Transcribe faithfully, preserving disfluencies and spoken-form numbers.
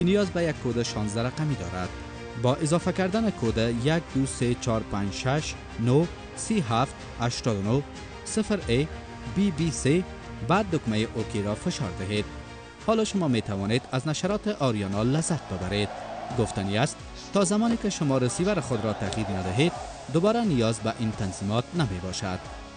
نیاز به یک کد شانزده رقمی دارد. با اضافه کردن کد یک دو سه چهار پنج شش نه سی هفت هشتاد و نه صفر ای بی بی سی بعد دکمه اوکی را فشار دهید. حالا شما می توانید از نشرات آریانا لذت ببرید. گفتنی است تا زمانی که شما رسیور خود را تغییر ندهید دوباره نیاز به این تنظیمات نمی باشد.